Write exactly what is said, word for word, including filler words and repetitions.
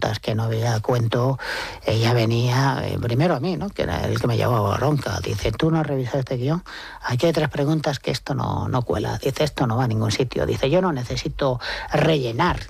preguntas que no había cuento, ella venía, eh, primero a mí, ¿no? Que era el que me llevaba bronca. Dice, tú no has revisado este guión, aquí hay tres preguntas que esto no, no cuela. Dice, esto no va a ningún sitio. Dice, yo no necesito rellenar